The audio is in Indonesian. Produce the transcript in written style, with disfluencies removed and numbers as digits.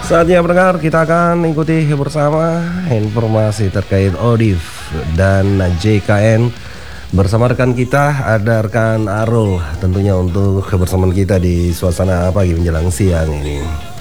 Saatnya pendengar, kita akan ikuti bersama informasi terkait ODIF dan JKN. Bersama rekan kita ada rekan Arul, tentunya untuk kebersamaan kita di suasana pagi menjelang siang ini.